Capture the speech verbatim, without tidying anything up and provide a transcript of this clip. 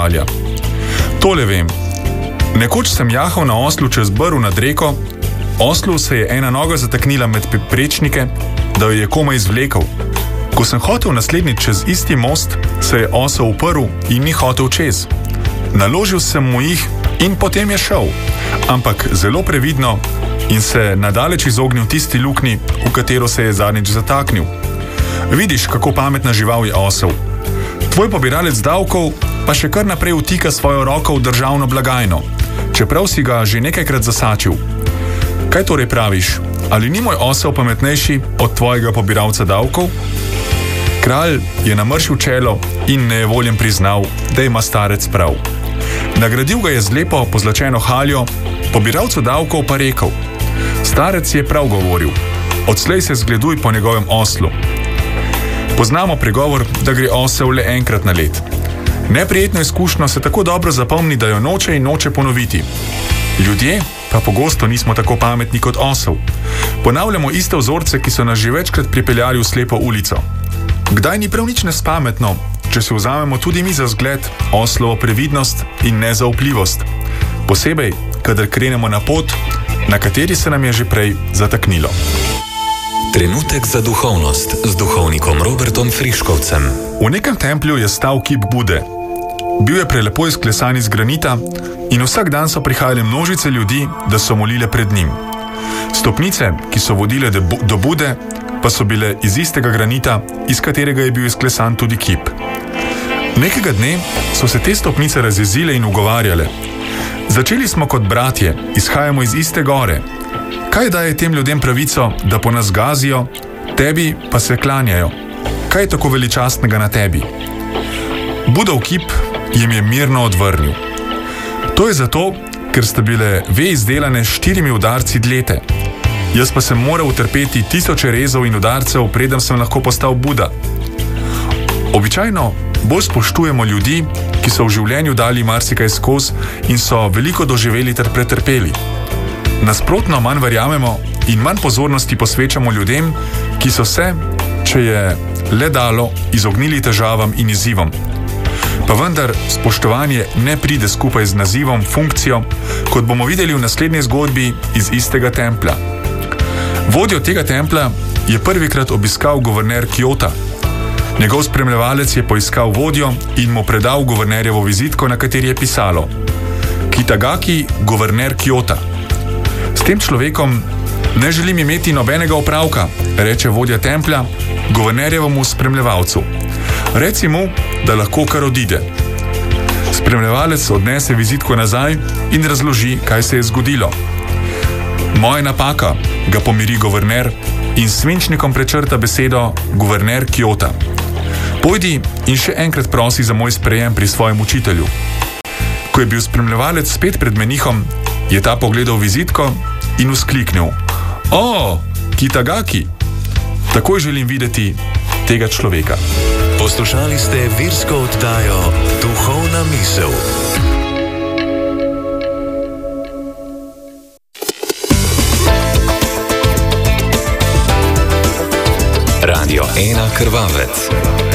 kralja. Tole vem. Nekoč sem jahal na oslu čez brv nad reko, oslu se je ena noga zataknila med prečnike, da jo je komaj izvlekel. Ko sem hotel naslednjič čez isti most, se je osel uprl in ni hotel čez. Naložil sem mu jih in potem je šel, ampak zelo previdno in se nadaleč izognil tisti luknji, v katero se je zadnjič zataknil. Vidiš, kako pametna žival je osel. Tvoj pobiralec davkov pa še kar naprej vtika svojo roko v državno blagajno, čeprav si ga že nekajkrat zasačil. Kaj torej praviš? Ali ni moj osel pametnejši od tvojega pobiralca davkov? Kralj je namršil čelo in nejevoljen priznal, da ima starec prav. Nagradil ga je z lepo pozlačeno haljo, pobiralcu davkov pa rekel: starec je prav govoril, odslej se zgleduj po njegovem oslu. Poznamo pregovor, da gre osel le enkrat na let. Neprijetno izkušnjo se tako dobro zapomni, da jo noče in noče ponoviti. Ljudje pa pogosto nismo tako pametni kot osel. Ponavljamo iste vzorce, ki so nas že večkrat pripeljali v slepo ulico. Kdaj ni prav nič nespametno, če se vzamemo tudi mi za zgled oslovo previdnost in nezaupljivost. Posebej, kadar krenemo na pot, na kateri se nam je že prej zataknilo. Trenutek za duhovnost z duhovnikom Robertom Friškovcem. V nekem templju je stal kip Bude. Bil je prelepo izklesan iz granita in vsak dan so prihajale množice ljudi, da so molile pred njim. Stopnice, ki so vodile do Bude, pa so bile iz istega granita, iz katerega je bil izklesan tudi kip. Nekega dne so se te stopnice razjezile in ugovarjale. Začeli smo kot bratje, izhajamo iz iste gore. Kaj daje tem ljudem pravico, da po nas gazijo, tebi pa se klanjajo? Kaj je tako veličastnega na tebi? Budov kip jim je mirno odvrnil. To je zato, ker sta bile ve izdelane s štirimi udarci dlete. Jaz pa sem moral utrpeti tisoče rezov in udarcev, preden sem lahko postal Buda. Običajno bolj spoštujemo ljudi, ki so v življenju dali marsikaj skozi in so veliko doživeli ter pretrpeli. Nasprotno manj verjamemo in manj pozornosti posvečamo ljudem, ki so se, če je le dalo, izognili težavam in izzivom. Pa vendar spoštovanje ne pride skupaj z nazivom, funkcijo, kot bomo videli v naslednji zgodbi iz istega templja. Vodjo tega templja je prvikrat obiskal guverner Kjota. Njegov spremljevalec je poiskal vodjo in mu predal guvernerjevo vizitko, na kateri je pisalo: Kitagaki, guverner Kjota. S tem človekom ne želim imeti nobenega opravka, reče vodja templja guvernerjevemu spremljevalcu. Reci mu, da lahko kar odide. Spremljevalec odnese vizitko nazaj in razloži, kaj se je zgodilo. Moja napaka, ga pomiri guverner in s svinčnikom prečrta besedo guverner Kjota. Pojdi in še enkrat prosi za moj sprejem pri svojem učitelju. Ko je bil spremljevalec spet pred menihom, je ta pogledal vizitko in vzkliknil: O, Kitagaki! Takoj želim videti tega človeka. Poslušali ste virsko oddajo Duhovna misel. Radio ena Krvavec.